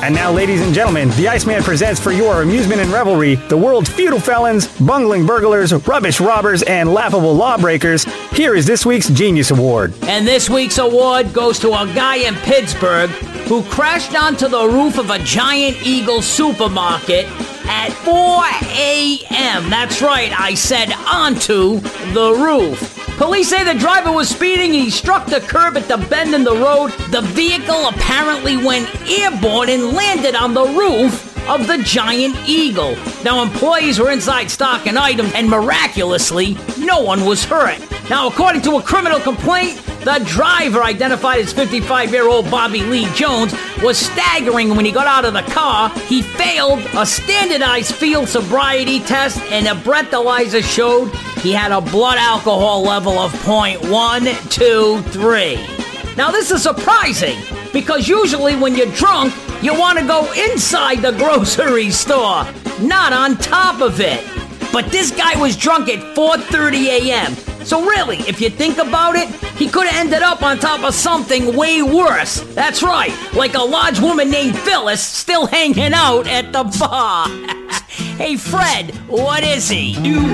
And now, ladies and gentlemen, the Iceman presents for your amusement and revelry the world's feudal felons, bungling burglars, rubbish robbers, and laughable lawbreakers. Here is this week's Genius Award. And this week's award goes to a guy in Pittsburgh who crashed onto the roof of a Giant Eagle supermarket at 4 a.m. That's right, I said onto the roof. Police say the driver was speeding. He struck the curb at the bend in the road. The vehicle apparently went airborne and landed on the roof of the Giant Eagle. Now, employees were inside stocking items, and miraculously, no one was hurt. Now, according to a criminal complaint, the driver, identified as 55-year-old Bobby Lee Jones, was staggering when he got out of the car. He failed a standardized field sobriety test, and a breathalyzer showed he had a blood alcohol level of 0.123. Now, this is surprising, because usually when you're drunk, you want to go inside the grocery store, not on top of it. But this guy was drunk at 4:30 a.m., so really, if you think about it, he could have ended up on top of something way worse. That's right, like a large woman named Phyllis still hanging out at the bar. Hey, Fred, what is he?